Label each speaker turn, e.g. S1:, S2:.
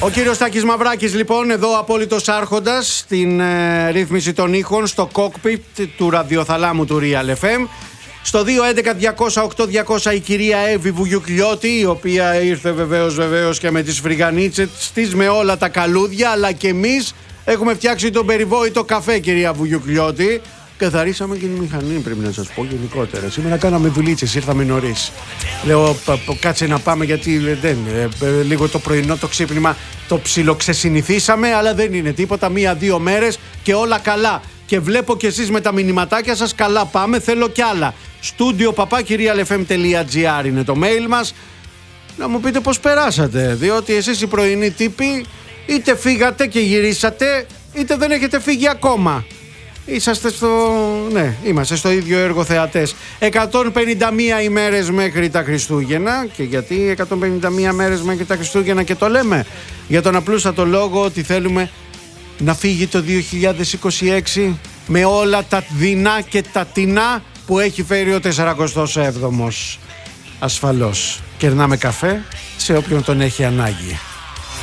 S1: Ο κύριος Τάκης Μαυράκης λοιπόν εδώ απόλυτος άρχοντας στην ρύθμιση των ήχων στο κόκπιτ του ραδιοθαλάμου του Real FM. Στο 211-200-8200 η κυρία Εύη Βουγιουκλιώτη, η οποία ήρθε βεβαίως και με τις φρυγανίτσες της, με όλα τα καλούδια, αλλά και εμείς έχουμε φτιάξει τον περιβόητο καφέ, κυρία Βουγιουκλιώτη. Καθαρίσαμε και τη μηχανή, πρέπει να σας πω γενικότερα. Σήμερα κάναμε δουλίτσες, ήρθαμε νωρίς. Λέω κάτσε να πάμε γιατί λίγο το πρωινό το ξύπνημα το ψιλοξεσυνηθίσαμε, αλλά δεν είναι τίποτα, 1-2 μέρες και όλα καλά. Και βλέπω κι εσείς με τα μηνυματάκια σας, καλά πάμε, θέλω κι άλλα. studio@realfm.gr είναι το mail μας. Να μου πείτε πώς περάσατε, διότι εσείς οι πρωινοί τύποι είτε φύγατε και γυρίσατε, είτε δεν έχετε φύγει ακόμα. Είσαστε είμαστε στο ίδιο έργο θεατές. 151 ημέρες μέχρι τα Χριστούγεννα. Και γιατί 151 μέρες μέχρι τα Χριστούγεννα και το λέμε? Για τον απλούστατο λόγο ότι θέλουμε να φύγει το 2026 με όλα τα δεινά και τα τεινά που έχει φέρει ο 47ος. Ασφαλώς κερνάμε καφέ σε όποιον τον έχει ανάγκη.